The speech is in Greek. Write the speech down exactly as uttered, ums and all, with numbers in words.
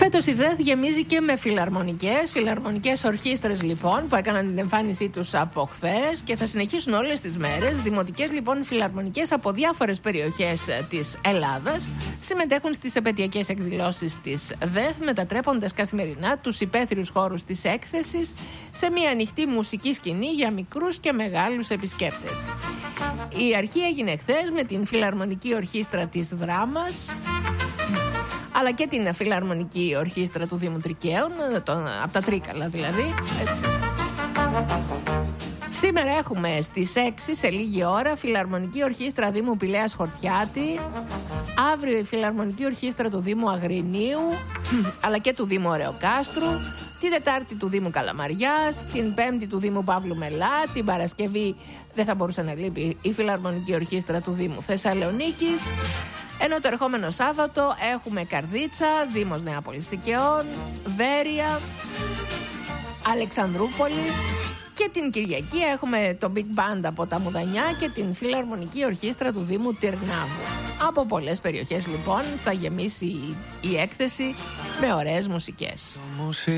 Φέτος η ΔΕΘ γεμίζει και με φιλαρμονικές, φιλαρμονικές ορχήστρες λοιπόν που έκαναν την εμφάνισή τους από χθες και θα συνεχίσουν όλες τις μέρες. Δημοτικές λοιπόν φιλαρμονικές από διάφορες περιοχές της Ελλάδας συμμετέχουν στις επαιτειακές εκδηλώσεις της ΔΕΘ, μετατρέποντας καθημερινά τους υπαίθριους χώρους της έκθεσης σε μια ανοιχτή μουσική σκηνή για μικρούς και μεγάλους επισκέπτες. Η αρχή έγινε χθες με την φιλαρμονική ορχήστρα της Δράμας, αλλά και την φιλαρμονική ορχήστρα του Δήμου Τρικαίων, από τα Τρίκαλα δηλαδή. Έτσι. Σήμερα έχουμε στις έξι σε λίγη ώρα φιλαρμονική ορχήστρα Δήμου Πηλέας Χορτιάτη, αύριο η φιλαρμονική ορχήστρα του Δήμου Αγρινίου, αλλά και του Δήμου Ωρεοκάστρου, την Τετάρτη του Δήμου Καλαμαριάς, την Πέμπτη του Δήμου Παύλου Μελά, την Παρασκευή δεν θα μπορούσε να λείπει η φιλαρμονική ορχήστρα του Δήμου Θεσσαλονίκης. Ενώ το ερχόμενο Σάββατο έχουμε Καρδίτσα, Δήμος Νεάπολης Σικαιών, Βέρεια, Αλεξανδρούπολη και την Κυριακή έχουμε το Big Band από τα Μουδανιά και την φιλαρμονική ορχήστρα του Δήμου Τυρνάβου. Από πολλές περιοχές λοιπόν θα γεμίσει η έκθεση με ωραίες μουσικές.